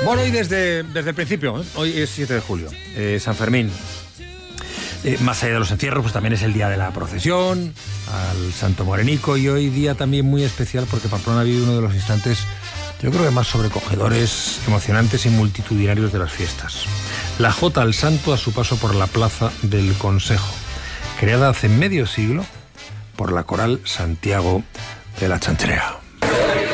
Bueno, hoy desde el principio, hoy es 7 de julio, San Fermín. Más allá de los encierros, pues también es el día de la procesión al Santo Morenico, y hoy día también muy especial porque Pamplona vive uno de los instantes, yo creo que más sobrecogedores, emocionantes y multitudinarios de las fiestas. La Jota al Santo a su paso por la Plaza del Consejo, creada hace medio siglo por la Coral Santiago de la Chantrea.